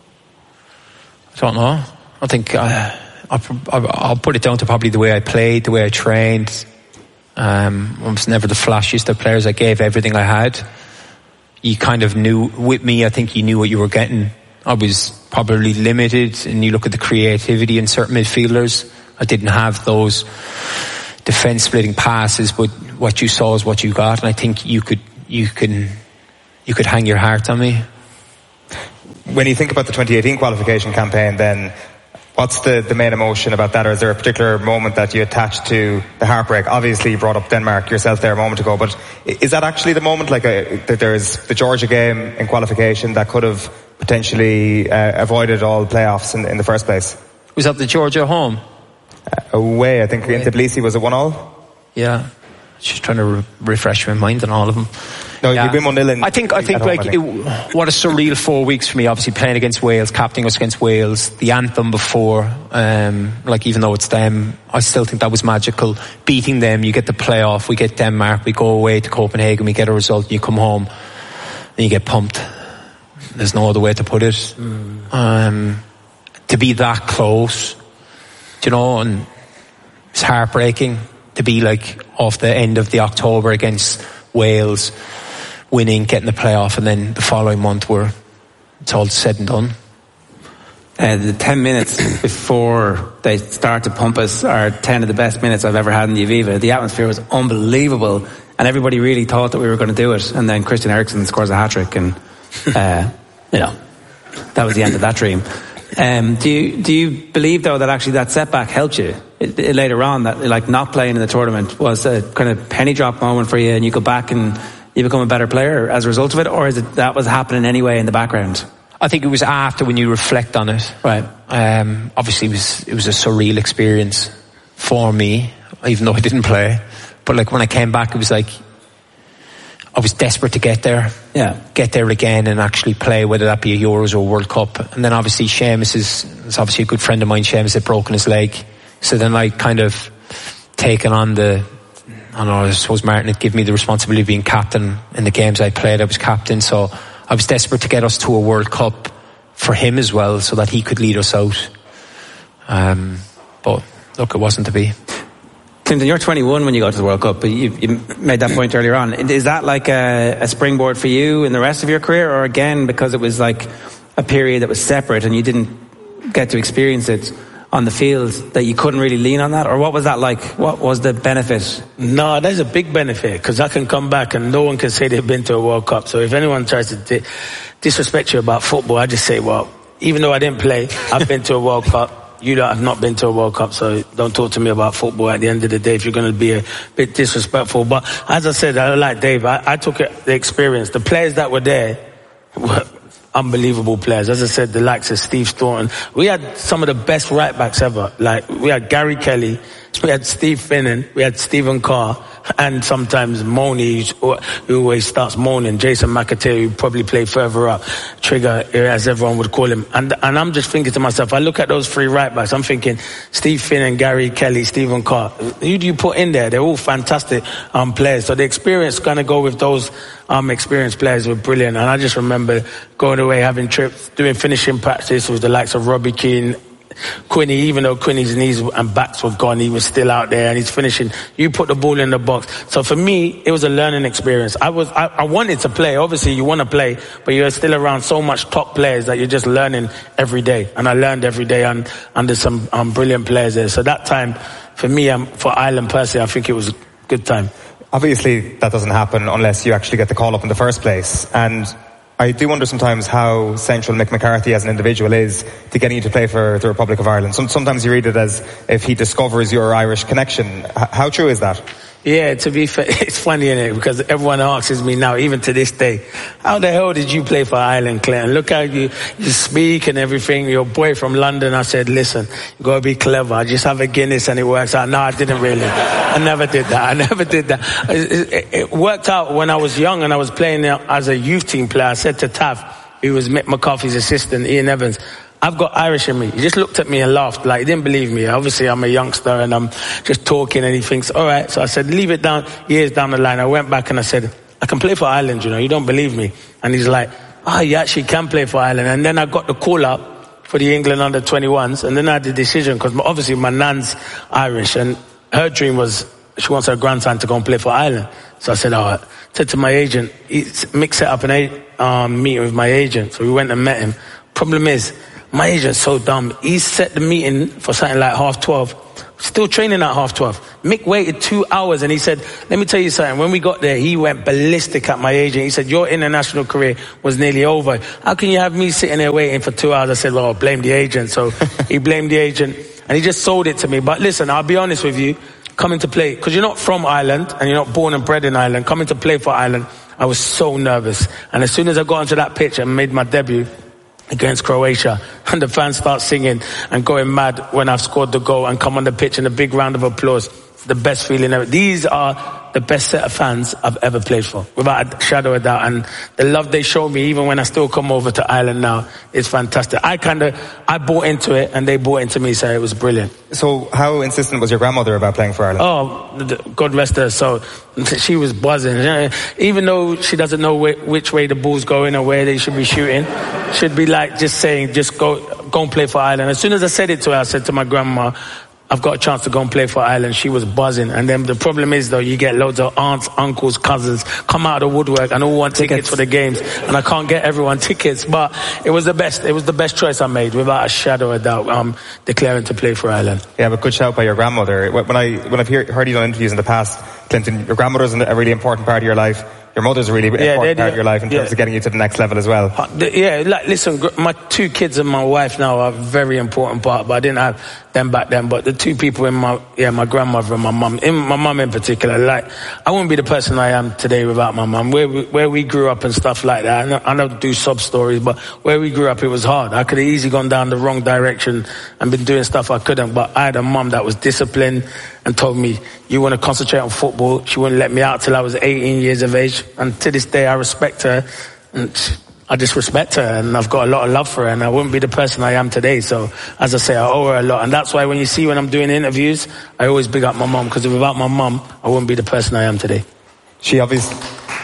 I think I'll put it down to probably the way I played, the way I trained. I was never the flashiest of players. I gave everything I had. You kind of knew, with me, I think you knew what you were getting. I was probably limited, and you look at the creativity in certain midfielders. I didn't have those defence splitting passes, but what you saw is what you got, and I think you could hang your heart on me. When you think about the 2018 qualification campaign, then what's the main emotion about that? Or is there a particular moment that you attach to the heartbreak? Obviously you brought up Denmark yourself there a moment ago, but is that actually the moment, like that there's the Georgia game in qualification that could have potentially avoided all playoffs in the first place? Was that the Georgia home? Away, I think in Tbilisi, was it 1-1? Yeah. Just trying to refresh my mind on all of them. No, you win 1-0. I think what a surreal 4 weeks for me. Obviously playing against Wales, captaining us against Wales, the anthem before. Even though it's them, I still think that was magical. Beating them, you get the playoff. We get Denmark. We go away to Copenhagen. We get a result. And you come home, and you get pumped. There's no other way to put it. To be that close, and it's heartbreaking to be like off the end of the October against Wales, winning, getting the playoff, and then the following month it's all said and done. The 10 minutes before they start to pump us are 10 of the best minutes I've ever had in the Aviva. The atmosphere was unbelievable, and everybody really thought that we were going to do it. And then Christian Eriksen scores a hat-trick, and that was the end of that dream. Do you believe, though, that actually that setback helped you later on, that like not playing in the tournament was a kind of penny drop moment for you, and you go back and you become a better player as a result of it? Or is it that was happening anyway in the background? I think it was after, when you reflect on it. Right. Obviously it was a surreal experience for me, even though I didn't play. But like when I came back, it was like I was desperate to get there. Yeah. Get there again and actually play, whether that be a Euros or World Cup. And then obviously Seamus is obviously a good friend of mine. Seamus had broken his leg. So then I kind of taken on I suppose Martin had given me the responsibility of being captain in the games I played. I was captain, so I was desperate to get us to a World Cup for him as well, so that he could lead us out. But look, it wasn't to be. Clinton, you're 21 when you go to the World Cup, but you made that point earlier on. Is that like a springboard for you in the rest of your career, or again, because it was like a period that was separate and you didn't get to experience it on the field, that you couldn't really lean on that? Or what was that like? What was the benefit? No, there's a big benefit, because I can come back and no one can say they've been to a World Cup. So if anyone tries to disrespect you about football, I just say, well, even though I didn't play, I've been to a World Cup. You have not been to a World Cup, so don't talk to me about football at the end of the day if you're going to be a bit disrespectful. But as I said, I like Dave. I took the experience. The players that were there were unbelievable players. As I said, the likes of Steve Staunton. We had some of the best right backs ever. Like, we had Gary Kelly, we had Steve Finnan, we had Stephen Carr, and sometimes Mooney, who always starts moaning, Jason McAteer, who probably played further up, Trigger, as everyone would call him. And I'm just thinking to myself, I look at those three right backs, I'm thinking, Steve Finnan, Gary Kelly, Stephen Carr, who do you put in there? They're all fantastic players. So the experience going to go with those experienced players were brilliant. And I just remember going away, having trips, doing finishing practice with the likes of Robbie Keane, Quinny. Even though Quinny's knees and backs were gone, he was still out there and he's finishing. You put the ball in the box. So for me, it was a learning experience. I wanted to play. Obviously, you want to play, but you're still around so much top players that you're just learning every day. And I learned every day under some brilliant players there. So that time, for me, for Ireland personally, I think it was a good time. Obviously, that doesn't happen unless you actually get the call up in the first place. And I do wonder sometimes how central Mick McCarthy as an individual is to getting you to play for the Republic of Ireland. Sometimes you read it as if he discovers your Irish connection. How true is that? Yeah, to be fair, it's funny, isn't it? Because everyone asks me now, even to this day, how the hell did you play for Ireland, Clinton? Look how you speak and everything. Your boy from London. I said, listen, you got to be clever. I just have a Guinness and it works out. No, I didn't really. I never did that. It worked out when I was young and I was playing as a youth team player. I said to Tav, who was Mick McCarthy's assistant, Ian Evans, I've got Irish in me. He just looked at me and laughed, like he didn't believe me. Obviously, I'm a youngster and I'm just talking and he thinks, all right. So I said, leave it down, years down the line. I went back and I said, I can play for Ireland, you don't believe me. And he's like, you actually can play for Ireland. And then I got the call up for the England under-21s. And then I had the decision, because obviously my nan's Irish and her dream was she wants her grandson to go and play for Ireland. So I said, all right. Said to my agent, Mick set up an meeting with my agent. So we went and met him. Problem is, my agent's so dumb. He set the meeting for something like 12:30. Still training at 12:30. Mick waited 2 hours and he said, let me tell you something. When we got there, he went ballistic at my agent. He said, your international career was nearly over. How can you have me sitting there waiting for 2 hours? I said, well, I'll blame the agent. So he blamed the agent and he just sold it to me. But listen, I'll be honest with you. Coming to play, because you're not from Ireland and you're not born and bred in Ireland, coming to play for Ireland, I was so nervous. And as soon as I got onto that pitch and made my debut against Croatia, and the fans start singing and going mad when I've scored the goal and come on the pitch and a big round of applause, it's the best feeling ever. These are the best set of fans I've ever played for, without a shadow of a doubt. And the love they show me, even when I still come over to Ireland now, is fantastic. I bought into it and they bought into me, so it was brilliant. So how insistent was your grandmother about playing for Ireland? Oh, God rest her. So she was buzzing. Even though she doesn't know which way the ball's going or where they should be shooting, she'd be like just saying, just go and play for Ireland. As soon as I said it to her, I said to my grandma, I've got a chance to go and play for Ireland. She was buzzing. And then the problem is, though, you get loads of aunts, uncles, cousins come out of the woodwork and all want tickets for the games. And I can't get everyone tickets. But it was the best. It was the best choice I made, without a shadow of a doubt, declaring to play for Ireland. Yeah, but good shout by your grandmother. When I've heard you on interviews in the past, Clinton, your grandmother's a really important part of your life. Your mother's a really important part of your life in terms of getting you to the next level as well. Listen, my two kids and my wife now are a very important part, but I didn't have them back then. But the two people in my grandmother and my mum, my mum in particular, like, I wouldn't be the person I am today without my mum. Where we grew up and stuff like that, I don't do sob stories, but where we grew up, it was hard. I could have easily gone down the wrong direction and been doing stuff I couldn't, but I had a mum that was disciplined and told me, you want to concentrate on football. She wouldn't let me out till I was 18 years of age. And to this day, I respect her. And I just respect her, and I've got a lot of love for her, and I wouldn't be the person I am today. So, as I say, I owe her a lot, and that's why when I'm doing interviews, I always big up my mum, because without my mum, I wouldn't be the person I am today. She obviously...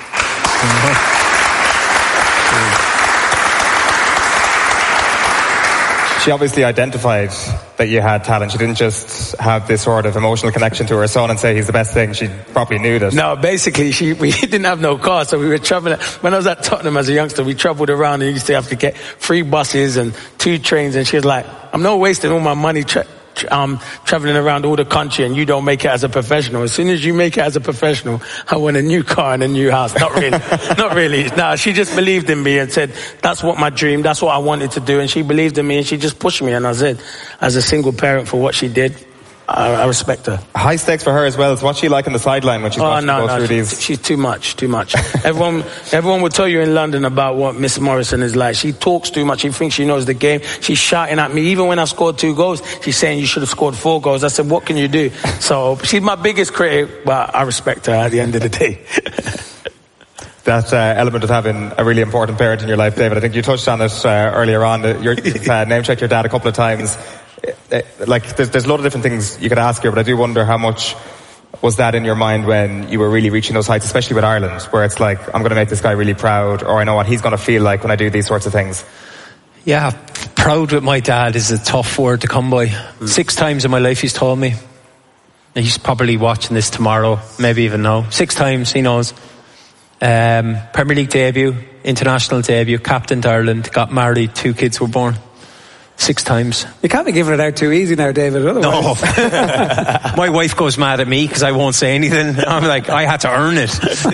She obviously identified that you had talent. She didn't just have this sort of emotional connection to her son and say he's the best thing. She probably knew that. No, basically, we didn't have no car, so we were traveling. When I was at Tottenham as a youngster, we traveled around and used to have to get 3 buses and 2 trains. And she was like, I'm not wasting all my money traveling around all the country, and you don't make it as a professional. As soon as you make it as a professional, I want a new car and a new house. Not really. Not really. No, she just believed in me and said, that's what my dream, that's what I wanted to do. And she believed in me, and she just pushed me. And I said, as a single parent, for what she did, I respect her. High stakes for her as well. So what's she like on the sideline when she's watching you go through these? She's too much. Everyone will tell you in London about what Miss Morrison is like. She talks too much. She thinks she knows the game. She's shouting at me. Even when I scored 2 goals, she's saying you should have scored 4 goals. I said, what can you do? So she's my biggest critic, but I respect her at the end of the day. That element of having a really important parent in your life, David. I think you touched on it earlier on. You've name-checked your dad a couple of times. Like, there's a lot of different things you could ask here, but I do wonder how much was that in your mind when you were really reaching those heights, especially with Ireland, where it's like, I'm going to make this guy really proud, or I know what he's going to feel like when I do these sorts of things. Yeah, proud with my dad is a tough word to come by. 6 times in my life he's told me. He's probably watching this tomorrow, maybe even now. 6 times, he knows. Premier League debut, international debut, captained Ireland, got married, 2 kids were born. 6 times. You can't be giving it out too easy now, David. Otherwise. No. My wife goes mad at me because I won't say anything. I'm like, I had to earn it.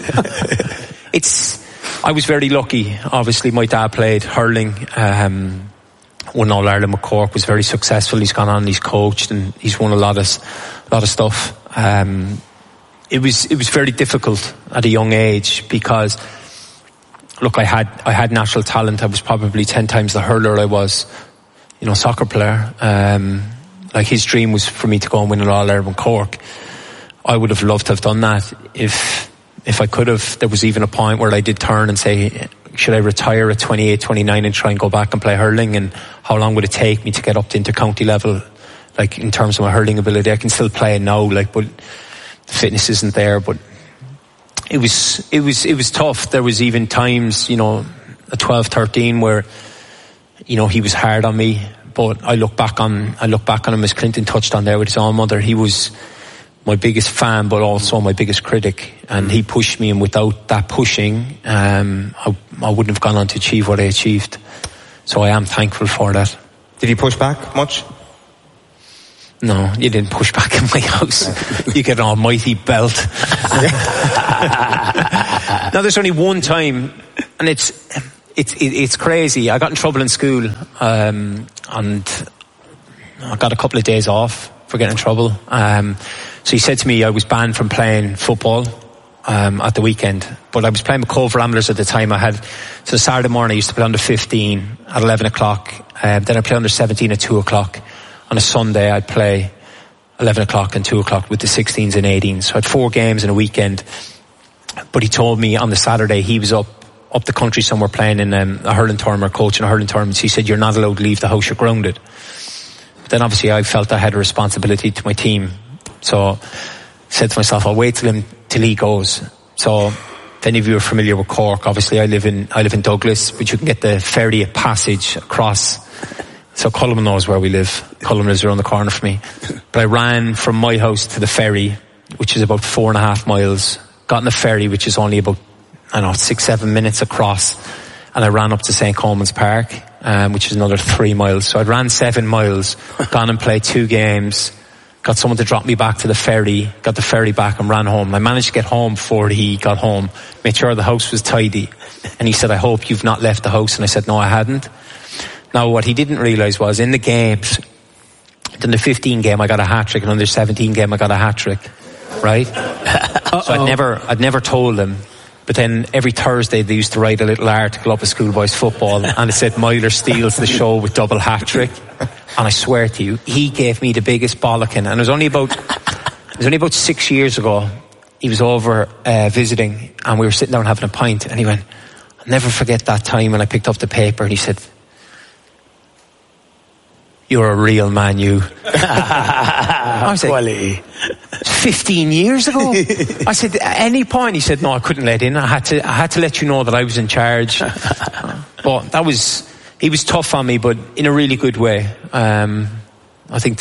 I was very lucky. Obviously, my dad played hurling. Won All Ireland with Cork. Was very successful. He's gone on. He's coached and he's won a lot of stuff. It was very difficult at a young age because, look, I had natural talent. I was probably 10 times the hurler I was. Soccer player. Like, his dream was for me to go and win an All-Ireland with Cork. I would have loved to have done that if I could have. There was even a point where I did turn and say, should I retire at 28, 29 and try and go back and play hurling, and how long would it take me to get up to inter-county level, like, in terms of my hurling ability? I can still play now, like, but the fitness isn't there. But it was tough. There was even times, at 12, 13 where he was hard on me, but I look back on him, as Clinton touched on there with his own mother. He was my biggest fan, but also my biggest critic, and he pushed me, and without that pushing, I wouldn't have gone on to achieve what I achieved. So I am thankful for that. Did he push back much? No, you didn't push back in my house. You get an almighty belt. Now, there's only one time, and it's crazy. I got in trouble in school, and I got a couple of days off for getting in trouble. So he said to me I was banned from playing football at the weekend, but I was playing with Cove Ramblers at the time. So Saturday morning I used to play under 15 at 11 o'clock, then I'd play under 17 at 2 o'clock. On a Sunday I'd play 11 o'clock and 2 o'clock with the 16s and 18s. So I had 4 games in a weekend. But he told me on the Saturday he was up the country somewhere playing in a hurling tournament, coaching a hurling tournament. He said, you're not allowed to leave the house, you're grounded. But then obviously I felt I had a responsibility to my team. So I said to myself, I'll wait till he goes. So if any of you are familiar with Cork, obviously I live in Douglas, but you can get the ferry passage across. So Cullinan knows where we live. Cullinan is around the corner for me. But I ran from my house to the ferry, which is about 4.5 miles. Got on the ferry, which is only about 6-7 minutes across, and I ran up to St. Coleman's Park, which is another 3 miles. So I'd ran 7 miles, gone and played 2 games, got someone to drop me back to the ferry, got the ferry back and ran home. I managed to get home before he got home, made sure the house was tidy, and he said, I hope you've not left the house. And I said, no, I hadn't. Now, what he didn't realise was, in the games, in the 15 game I got a hat-trick, and under 17 game I got a hat-trick, right? So I'd never told him. But then every Thursday they used to write a little article up at Schoolboys Football, and it said Myler steals the show with double hat-trick. And I swear to you, he gave me the biggest bollocking. And it was only about 6 years ago. He was over visiting, and we were sitting down having a pint, and he went, never forget that time when I picked up the paper and he said, "You're a real man, you." I was like, 15 years ago? I said, "At any point?" He said, "No, I couldn't let in. I had to let you know that I was in charge." But he was tough on me, but in a really good way. I think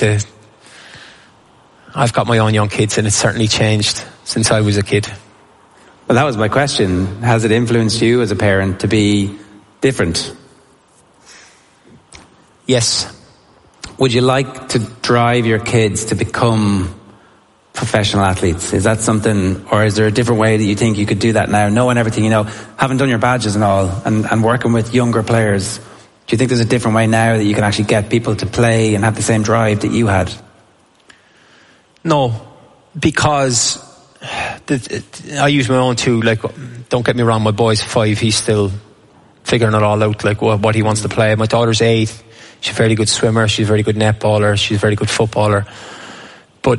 I've got my own young kids, and it's certainly changed since I was a kid. Well, that was my question. Has it influenced you as a parent to be different? Yes. Would you like to drive your kids to become professional athletes? Is that something, or is there a different way that you think you could do that now, knowing everything you know, having done your badges and all, and working with younger players? Do you think there's a different way now that you can actually get people to play and have the same drive that you had? No, because I use my own too. Like, don't get me wrong, my boy's 5, he's still figuring it all out, like what he wants to play. My daughter's 8, she's a very good swimmer, she's a very good netballer, she's a very good footballer. But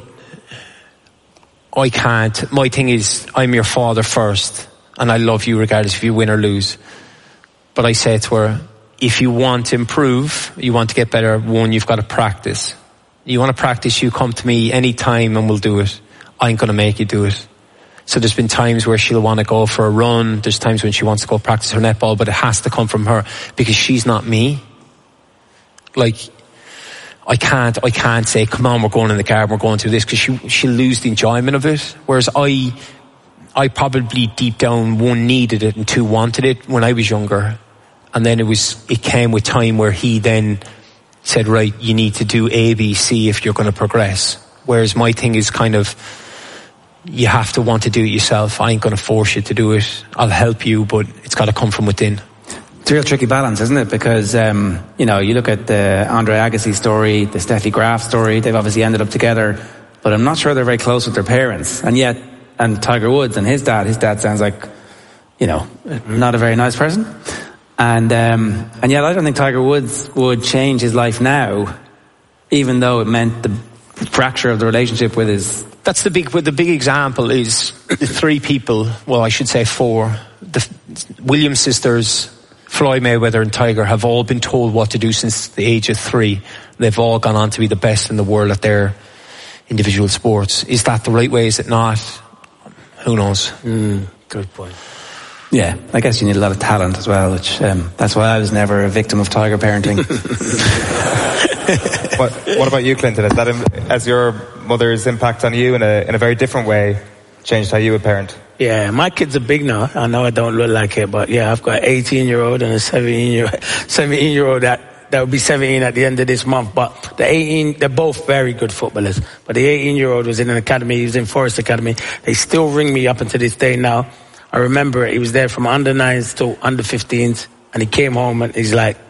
I can't. My thing is, I'm your father first, and I love you regardless if you win or lose. But I say to her, if you want to improve, you want to get better, one, you've got to practice. You want to practice, you come to me any time and we'll do it. I ain't going to make you do it. So there's been times where she'll want to go for a run. There's times when she wants to go practice her netball, but it has to come from her because she's not me. Like, I can't say, "Come on, we're going in the garden, we're going to this," because she'll lose the enjoyment of it. Whereas I probably deep down, 1, needed it, and 2, wanted it when I was younger. And then it came with time where he then said, "Right, you need to do A, B, C if you're going to progress." Whereas my thing is kind of, you have to want to do it yourself. I ain't going to force you to do it. I'll help you, but it's got to come from within. It's a real tricky balance, isn't it? Because, you look at the Andre Agassi story, the Steffi Graf story, they've obviously ended up together, but I'm not sure they're very close with their parents. And Tiger Woods and his dad sounds like, not a very nice person. And yet I don't think Tiger Woods would change his life now, even though it meant the fracture of the relationship with his... That's the big example is the 3 people, well, I should say 4, the Williams sisters, Floyd Mayweather and Tiger, have all been told what to do since the age of 3. They've all gone on to be the best in the world at their individual sports. Is that the right way? Is it not? Who knows? Good point. Yeah, I guess you need a lot of talent as well, which that's why I was never a victim of Tiger parenting. What about you, Clinton? Is that as your mother's impact on you in a very different way changed how you would parent? Yeah, my kids are big now. I know I don't look like it, but yeah, I've got an 18-year-old and a 17-year-old that will be 17 at the end of this month. But the 18, they're both very good footballers. But the 18-year-old was in an academy. He was in Forest Academy. They still ring me up until this day now. I remember he was there from under 9s to under 15s, and he came home and he's like,